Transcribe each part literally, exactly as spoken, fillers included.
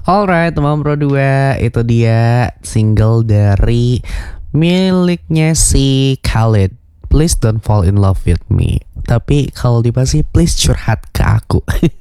Alright, teman Pro dua, itu dia single dari miliknya si Khalid. Please don't fall in love with me. Tapi kalau di sih please curhat ke aku.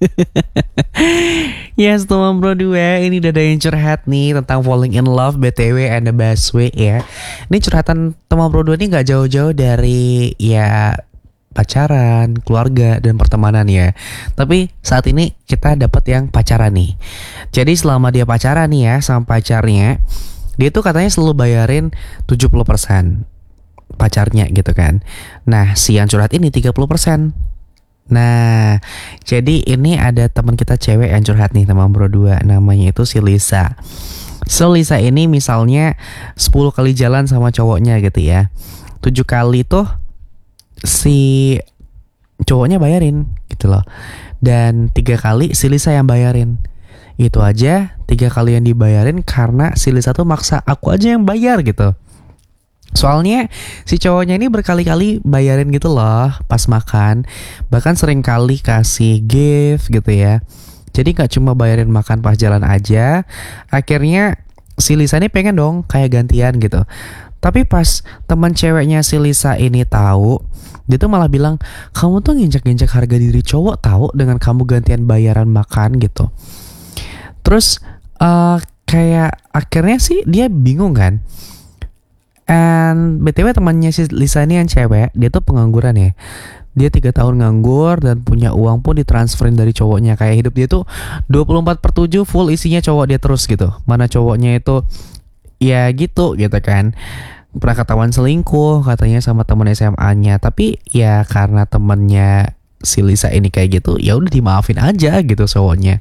Yes, teman Pro dua, ini udah ada yang curhat nih tentang falling in love, B T W and the best way ya. Ini curhatan teman Pro dua ini gak jauh-jauh dari ya pacaran, keluarga, dan pertemanan ya. Tapi saat ini kita dapat yang pacaran nih. Jadi selama dia pacaran nih ya sama pacarnya, dia tuh katanya selalu bayarin tujuh puluh persen pacarnya gitu kan. Nah si yang curhat ini tiga puluh persen. Nah jadi ini ada teman kita cewek yang curhat nih teman Bro dua. Namanya itu si Lisa. So Lisa ini misalnya sepuluh kali jalan sama cowoknya gitu ya, tujuh kali tuh si cowoknya bayarin gitu loh, dan tiga kali si Lisa yang bayarin. Itu aja tiga kali yang dibayarin karena si Lisa tuh maksa aku aja yang bayar gitu. Soalnya si cowoknya ini berkali-kali bayarin gitu loh pas makan, bahkan sering kali kasih gift gitu ya. Jadi gak cuma bayarin makan pas jalan aja. Akhirnya si Lisa ini pengen dong kayak gantian gitu. Tapi pas teman ceweknya si Lisa ini tahu, dia tuh malah bilang, kamu tuh nginjak-nginjak harga diri cowok tahu dengan kamu gantian bayaran makan gitu. Terus uh, kayak akhirnya sih dia bingung kan. And B T W temannya si Lisa ini yang cewek, dia tuh pengangguran ya. Dia tiga tahun nganggur dan punya uang pun ditransferin dari cowoknya. Kayak hidup dia tuh dua puluh empat per tujuh full isinya cowok dia terus gitu. Mana cowoknya itu ya gitu gitu kan. Pernah ketahuan selingkuh katanya sama temen S M A-nya, tapi ya karena temennya si Lisa ini kayak gitu, ya udah dimaafin aja gitu cowoknya.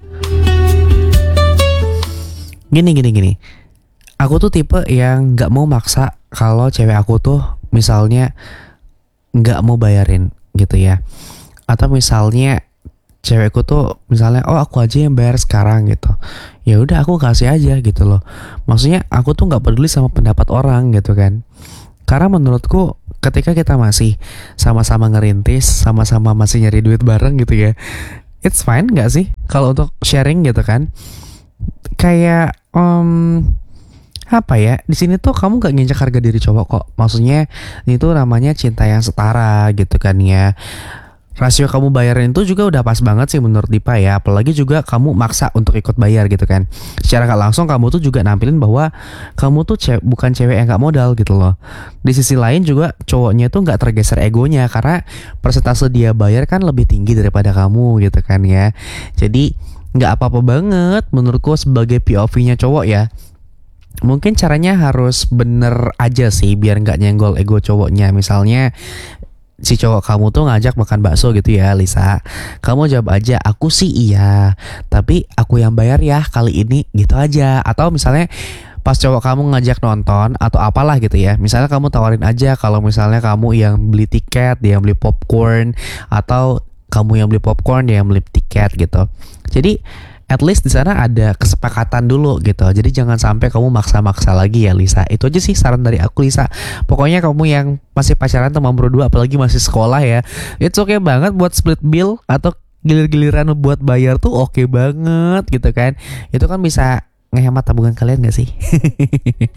Gini gini gini. Aku tuh tipe yang nggak mau maksa kalau cewek aku tuh misalnya nggak mau bayarin gitu ya, atau misalnya cewekku tuh misalnya oh aku aja yang bayar sekarang gitu, ya udah aku kasih aja gitu loh. Maksudnya aku tuh nggak peduli sama pendapat orang gitu kan, karena menurutku ketika kita masih sama-sama ngerintis, sama-sama masih nyari duit bareng gitu ya, it's fine nggak sih kalau untuk sharing gitu kan. Kayak um, apa ya, di sini tuh kamu gak nginjak harga diri cowok kok. Maksudnya ini tuh namanya cinta yang setara gitu kan ya. Rasio kamu bayarin itu juga udah pas banget sih menurut Dipa ya. Apalagi juga kamu maksa untuk ikut bayar gitu kan. Secara gak langsung kamu tuh juga nampilin bahwa kamu tuh ce- bukan cewek yang gak modal gitu loh. Di sisi lain juga cowoknya tuh gak tergeser egonya, karena persentase dia bayar kan lebih tinggi daripada kamu gitu kan ya. Jadi gak apa-apa banget menurutku sebagai P O V-nya cowok ya. Mungkin caranya harus bener aja sih biar gak nyenggol ego cowoknya. Misalnya si cowok kamu tuh ngajak makan bakso gitu ya Lisa, kamu jawab aja aku sih iya, tapi aku yang bayar ya kali ini gitu aja. Atau misalnya pas cowok kamu ngajak nonton atau apalah gitu ya, misalnya kamu tawarin aja kalau misalnya kamu yang beli tiket, dia yang beli popcorn, atau kamu yang beli popcorn, dia yang beli tiket gitu. Jadi at least di sana ada kesepakatan dulu gitu. Jadi jangan sampai kamu maksa-maksa lagi ya Lisa. Itu aja sih saran dari aku Lisa. Pokoknya kamu yang masih pacaran teman berdua, apalagi masih sekolah ya, it's okay banget buat split bill atau gilir-giliran buat bayar tuh oke okay banget gitu kan. Itu kan bisa ngehemat tabungan kalian gak sih?